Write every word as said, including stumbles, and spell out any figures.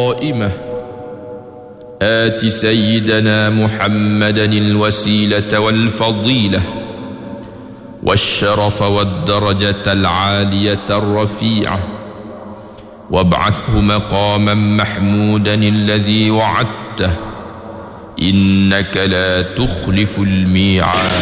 قائمة آت سيدنا محمدا الوسيلة والفضيلة والشرف والدرجة العالية الرفيعة وابعثه مقاما محمودا الذي وعدته إنك لا تخلف الميعاد.